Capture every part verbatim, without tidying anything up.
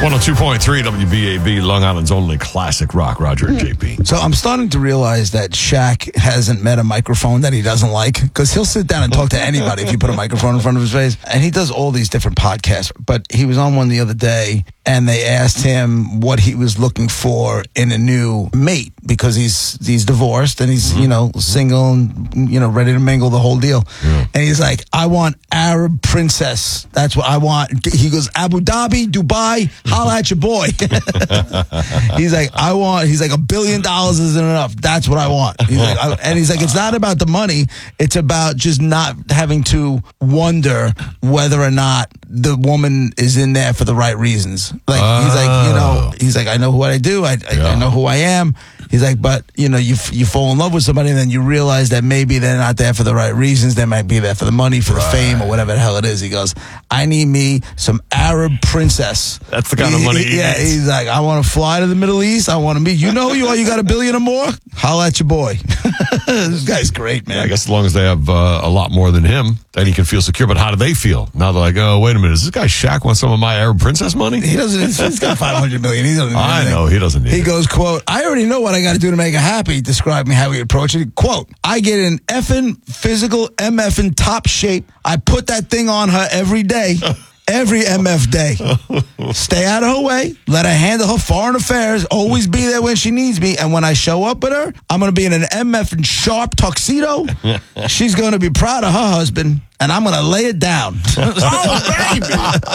one oh two point three W B A B, Long Island's only classic rock, Roger and J P. So I'm starting to realize that Shaq hasn't met a microphone that he doesn't like, because he'll sit down and talk to anybody if you put a microphone in front of his face. And he does all these different podcasts. But he was on one the other day, and they asked him what he was looking for in a new mate, because he's he's divorced and he's, you know, single and, you know, ready to mingle, the whole deal. Yeah. And he's like, I want Arab princess. That's what I want. He goes, Abu Dhabi, Dubai, holla at your boy. He's like, I want, he's like, a billion dollars isn't enough. That's what I want. He's like, I, and he's like, it's not about the money. It's about just not having to wonder whether or not the woman is in there for the right reasons. Like, oh. he's like, you know, he's like, I know what I do. I, yeah. I, I know who I am. He's like, but, you know, you you fall in love with somebody and then you realize that maybe they're not there for the right reasons. They might be there for the money, for the right. fame, or whatever the hell it is. He goes, I need me some Arab princess. That's the kind he, of money he, he Yeah, needs. He's like, I want to fly to the Middle East. I want to meet, you know who you are? You got a billion or more? Holla at your boy. This guy's great, man. Yeah, I guess as long as they have uh, a lot more than him, then he can feel secure. But how do they feel? Now they're like, oh, wait a minute. Does this guy Shaq want some of my Arab princess money? He doesn't. He's got five hundred million. He doesn't need I anything. know. He doesn't need He it. goes, quote, I already know what I got to do to make her happy. Describe me how he approached it. Quote, I get in effing physical M F in top shape. I put that thing on her every day. Every M F day. Stay out of her way. Let her handle her foreign affairs. Always be there when she needs me. And when I show up with her, I'm going to be in an M F and sharp tuxedo. She's going to be proud of her husband. And I'm going to lay it down. Oh, baby.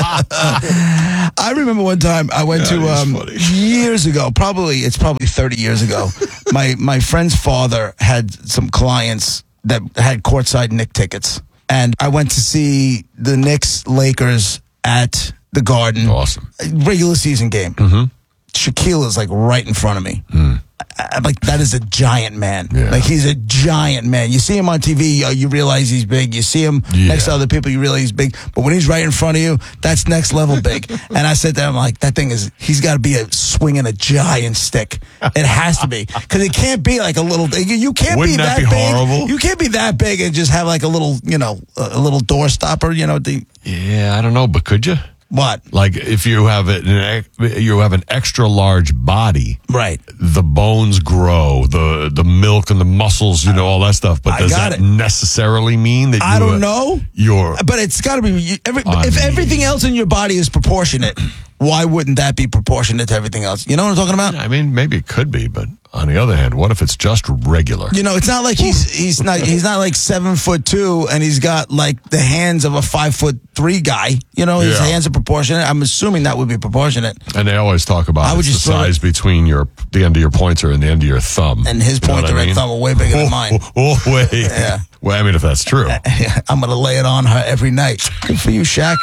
I remember one time I went God, to, um, years ago, probably, it's probably thirty years ago. my, my friend's father had some clients that had courtside Knicks tickets. And I went to see the Knicks Lakers at the Garden. Awesome. Regular season game. Mm-hmm. Shaquille is like right in front of me. Mm. I, I'm like, that is a giant man. Yeah. Like, he's a giant man. You see him on T V, you realize he's big. You see him yeah. next to other people, you realize he's big. But when he's right in front of you, that's next level big. And I said to him, like, that thing is, he's got to be a swinging a giant stick. It has to be. Because it can't be like a little, you can't Wouldn't be that, that be big. Horrible? You can't be that big and just have like a little, you know, a little door stopper, you know. The, yeah, I don't know, but could you? What? Like, if you have an you have an extra large body, right? The bones grow, the the milk and the muscles, you know, all that stuff. But does that it. necessarily mean that you, I don't know? You're, but it's got to be. Every, if mean, everything else in your body is proportionate, why wouldn't that be proportionate to everything else? You know what I'm talking about? I mean, maybe it could be, but on the other hand, what if it's just regular? You know, it's not like he's he's not he's not like seven foot two and he's got like the hands of a five foot three guy. You know, his yeah. hands are proportionate. I'm assuming that would be proportionate. And they always talk about I would it's just the size it, between your the end of your pointer and the end of your thumb. And his pointer you know I mean? and thumb are way bigger oh, than mine. Oh, oh way. Yeah. Well, I mean, if that's true, I'm gonna lay it on her every night. Good for you, Shaq.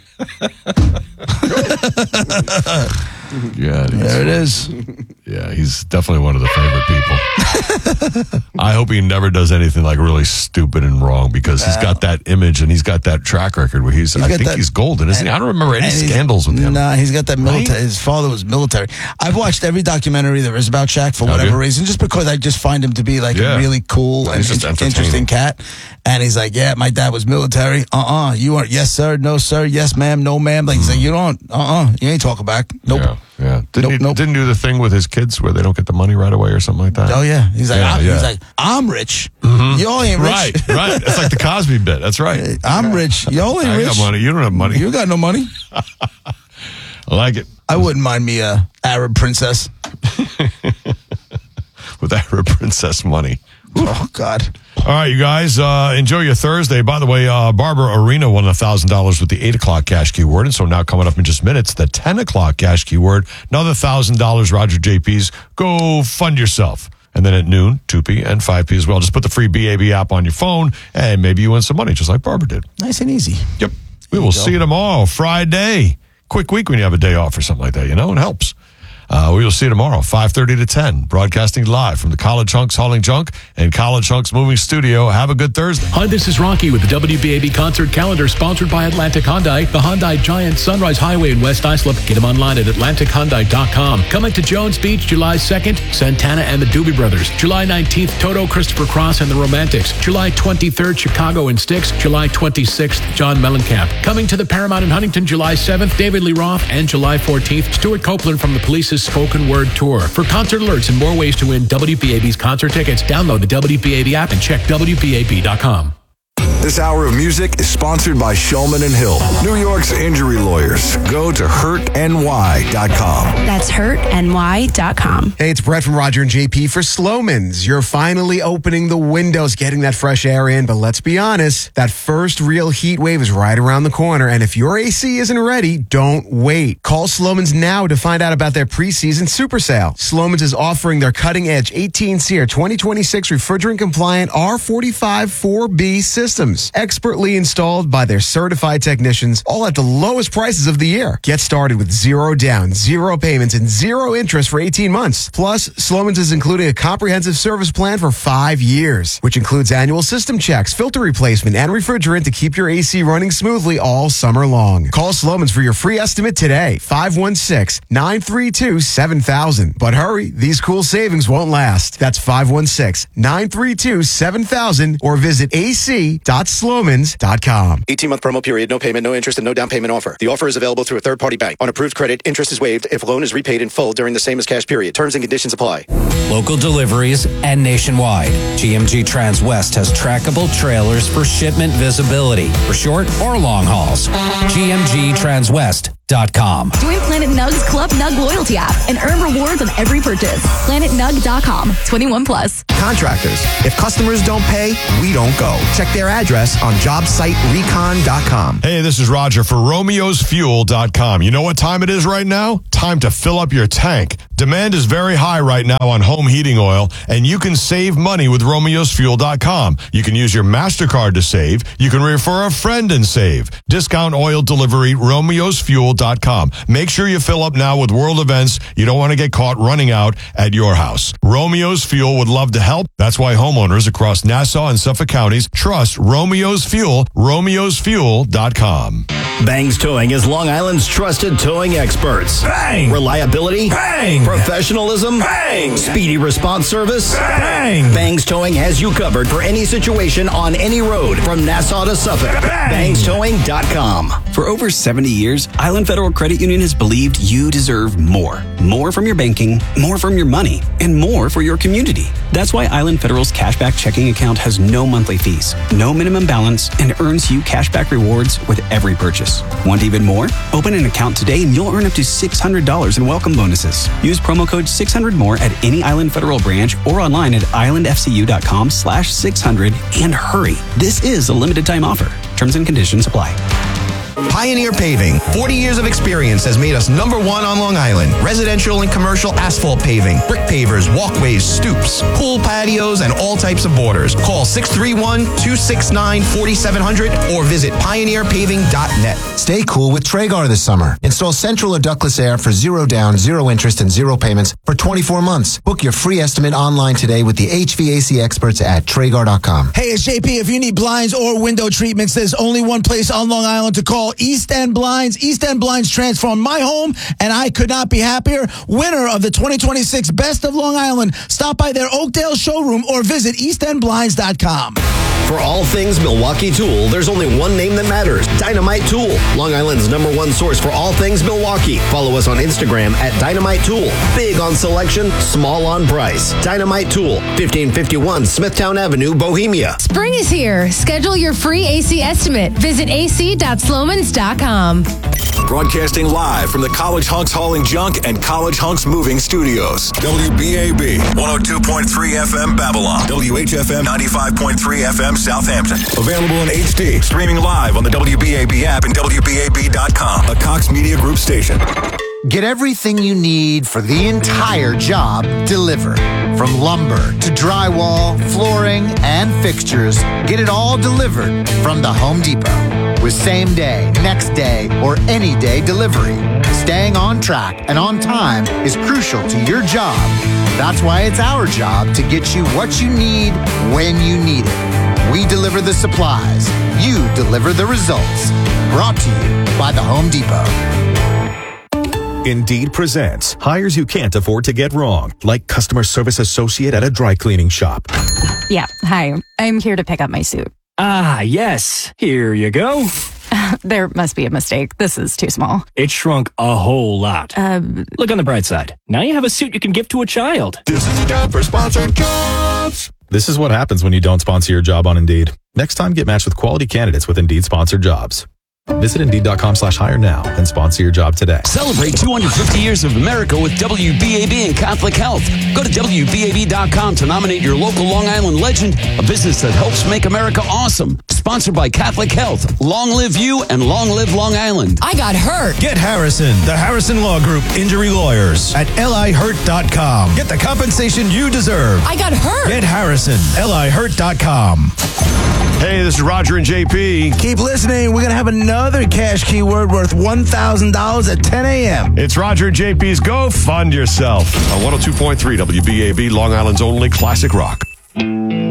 Yeah, there it is. Yeah, he's definitely one of the favorite people. I hope he never does anything like really stupid and wrong, because he's got that image and he's got that track record where he's, he's I think that, he's golden, isn't and, he? I don't remember any scandals with him. Nah, he's got that military. Right? His father was military. I've watched every documentary there is about Shaq for whatever reason, just because I just find him to be like yeah. a really cool and in- interesting cat. And he's like, yeah, my dad was military. Uh-uh. You aren't. Yes, sir. No, sir. Yes, ma'am. No, ma'am. Like, mm. he's like, you don't. Uh-uh. You ain't talking back. Nope. Yeah. Yeah. Didn't, nope, he, nope. didn't do the thing with his kids where they don't get the money right away or something like that? Oh, yeah. He's like, yeah, I'm, yeah. he's like, I'm rich. Mm-hmm. You all ain't rich. Right, right. It's like the Cosby bit. That's right. I'm rich. You all ain't I rich. got money. You don't have money. You got no money. I like it. I wouldn't mind me a Arab princess. With Arab princess money. Oh, God. All right, you guys, uh, enjoy your Thursday. By the way, uh, Barbara Arena won one thousand dollars with the eight o'clock cash keyword. And so now coming up in just minutes, the ten o'clock cash keyword. Another one thousand dollars, Roger J P's. Go fund yourself. And then at noon, two p and five p as well. Just put the free B A B app on your phone, and maybe you win some money, just like Barbara did. Nice and easy. Yep. We will see you tomorrow, Friday. Quick week when you have a day off or something like that, you know? It helps. Uh, we will see you tomorrow, five thirty to ten, broadcasting live from the College Hunks Hauling Junk and College Hunks Moving Studio. Have a good Thursday. Hi, this is Rocky with the W B A B concert calendar sponsored by Atlantic Hyundai, the Hyundai Giant Sunrise Highway in West Islip. Get them online at atlantic hyundai dot com. Coming to Jones Beach July second, Santana and the Doobie Brothers. July nineteenth, Toto, Christopher Cross and the Romantics. July twenty-third, Chicago and Styx. July twenty-sixth, John Mellencamp. Coming to the Paramount in Huntington July seventh, David Lee Roth. And July fourteenth, Stuart Copeland from the Police's Spoken Word Tour. For concert alerts and more ways to win W B A B's concert tickets, download the W B A B app and check W B A B dot com. This hour of music is sponsored by Shulman and Hill, New York's injury lawyers. Go to hurt N Y dot com. That's hurt N Y dot com. Hey, it's Brett from Roger and J P for Slomin's. You're finally opening the windows, getting that fresh air in, but let's be honest, that first real heat wave is right around the corner, and if your A C isn't ready, don't wait. Call Slomin's now to find out about their preseason super sale. Slomin's is offering their cutting-edge eighteen SEER twenty twenty-six refrigerant-compliant R forty-five four B systems, expertly installed by their certified technicians, all at the lowest prices of the year. Get started with zero down, zero payments, and zero interest for eighteen months. Plus, Slomin's is including a comprehensive service plan for five years, which includes annual system checks, filter replacement, and refrigerant to keep your A C running smoothly all summer long. Call Slomin's for your free estimate today, five one six, nine three two, seven thousand. But hurry, these cool savings won't last. That's five one six, nine three two, seven thousand or visit A C dot slomans dot com. eighteen-month promo period, no payment, no interest, and no down payment offer. The offer is available through a third-party bank. On approved credit, interest is waived if loan is repaid in full during the same as cash period. Terms and conditions apply. Local deliveries and nationwide. G M G Transwest has trackable trailers for shipment visibility for short or long hauls. G M G Transwest dot com. Join Planet Nug's Club Nug loyalty app and earn rewards on every purchase. planet nug dot com. twenty-one plus. Contractors. If customers don't pay, we don't go. Check their address on job site recon dot com. Hey, this is Roger for Romeos Fuel dot com. You know what time it is right now? Time to fill up your tank. Demand is very high right now on home heating oil, and you can save money with Romeos Fuel dot com. You can use your MasterCard to save. You can refer a friend and save. Discount oil delivery, Romeos Fuel dot com. Make sure you fill up now with world events. You don't want to get caught running out at your house. Romeos Fuel would love to help. That's why homeowners across Nassau and Suffolk counties trust Romeos Fuel, Romeos Fuel dot com. Bangs Towing is Long Island's trusted towing experts. Bang! Reliability. Bang! Professionalism. Bang! Speedy response service. Bang! Bangs Towing has you covered for any situation on any road from Nassau to Suffolk. Bang! bangs towing dot com. For over seventy years, Island Federal Credit Union has believed you deserve more. More from your banking, more from your money, and more for your community. That's why Island Federal's cashback checking account has no monthly fees, no minimum balance, and earns you cashback rewards with every purchase. Want even more? Open an account today and you'll earn up to six hundred dollars in welcome bonuses. Use promo code six hundred more at any Island Federal branch or online at island f c u dot com slash six hundred and hurry. This is a limited time offer. Terms and conditions apply. Pioneer Paving. forty years of experience has made us number one on Long Island. Residential and commercial asphalt paving, brick pavers, walkways, stoops, pool patios, and all types of borders. Call six three one, two six nine, four seven zero zero or visit pioneer paving dot net. Stay cool with Traegar this summer. Install central or ductless air for zero down, zero interest, and zero payments for twenty-four months. Book your free estimate online today with the H V A C experts at Traegar dot com. Hey, it's J P. If you need blinds or window treatments, there's only one place on Long Island to call. East End Blinds. East End Blinds transformed my home, and I could not be happier. Winner of the twenty twenty-six Best of Long Island. Stop by their Oakdale showroom or visit east end blinds dot com. For all things Milwaukee Tool, there's only one name that matters. Dynamite Tool. Long Island's number one source for all things Milwaukee. Follow us on Instagram at Dynamite Tool. Big on selection, small on price. Dynamite Tool, fifteen fifty-one Smithtown Avenue, Bohemia. Spring is here. Schedule your free A C estimate. Visit a c dot slomans dot com. Broadcasting live from the College Hunks Hauling Junk and College Hunks Moving Studios. W B A B, one oh two point three F M Babylon. W H F M, ninety-five point three F M Southampton. Available in H D. Streaming live on the W B A B app and W B A B dot com. A Cox Media Group station. Get everything you need for the entire job delivered. From lumber to drywall, flooring, and fixtures, get it all delivered from the Home Depot. with same day, next day, or any day delivery. Staying on track and on time is crucial to your job. That's why it's our job to get you what you need when you need it. We deliver the supplies. You deliver the results. Brought to you by the Home Depot. Indeed presents hires you can't afford to get wrong, like customer service associate at a dry cleaning shop. Yeah, hi. I'm here to pick up my suit. Ah, yes. Here you go. There must be a mistake. This is too small. It shrunk a whole lot. Um, Look on the bright side. Now you have a suit you can give to a child. This is time for sponsored jobs. This is what happens when you don't sponsor your job on Indeed. Next time, get matched with quality candidates with Indeed sponsored jobs. Visit Indeed.com slash hire now and sponsor your job today. Celebrate two hundred fifty years of America with W B A B and Catholic Health. Go to W B A B dot com to nominate your local Long Island legend, a business that helps make America awesome. Sponsored by Catholic Health. Long live you and long live Long Island. I got hurt. Get Harrison, the Harrison Law Group Injury Lawyers at L I hurt dot com. Get the compensation you deserve. I got hurt. Get Harrison, L I hurt dot com. Hey, this is Roger and J P. Keep listening. We're going to have another cash keyword worth one thousand dollars at ten a.m. It's Roger and J P's Go Fund Yourself on one oh two point three W B A B, Long Island's only classic rock.